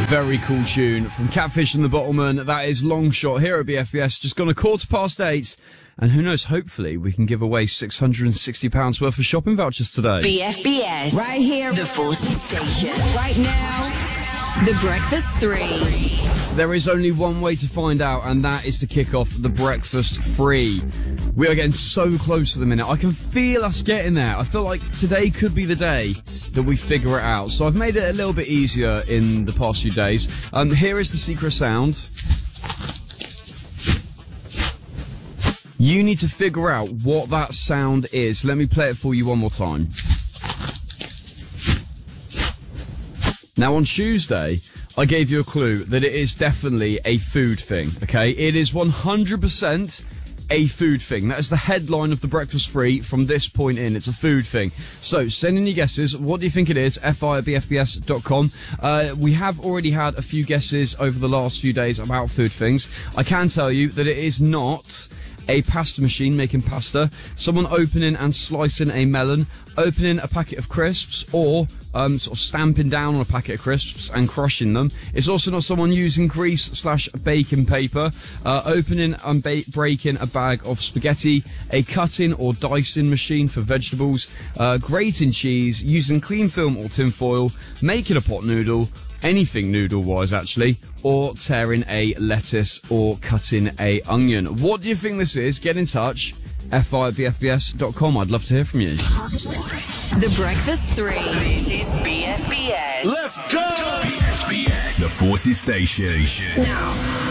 Very cool tune from Catfish and the Bottlemen. That is Long Shot here at BFBS. Just gone 8:15. And who knows, hopefully we can give away £660 worth of shopping vouchers today. BFBS. Right here. The Forces Station. Right now. The Breakfast 3. There is only one way to find out, and that is to kick off the Breakfast 3. We are getting so close to the minute. I can feel us getting there. I feel like today could be the day that we figure it out. So I've made it a little bit easier in the past few days. Here is the secret sound. You need to figure out what that sound is. Let me play it for you one more time. Now, on Tuesday, I gave you a clue that it is definitely a food thing, okay? It is 100% a food thing. That is the headline of the Breakfast 3 from this point in. It's a food thing. So, send in your guesses. What do you think it is? fi@bfbs.com. We have already had a few guesses over the last few days about food things. I can tell you that it is not a pasta machine making pasta, someone opening and slicing a melon, opening a packet of crisps, or sort of stamping down on a packet of crisps and crushing them. It's also not someone using grease/baking paper, opening and breaking a bag of spaghetti, a cutting or dicing machine for vegetables, grating cheese, using clean film or tin foil, making a pot noodle, anything noodle-wise actually, or tearing a lettuce or cutting a onion. What do you think this is? Get in touch. fi@bfbs.com. I'd love to hear from you. The Breakfast 3. This is BFBS. Let's go! BFBS. The Forces Station. Now.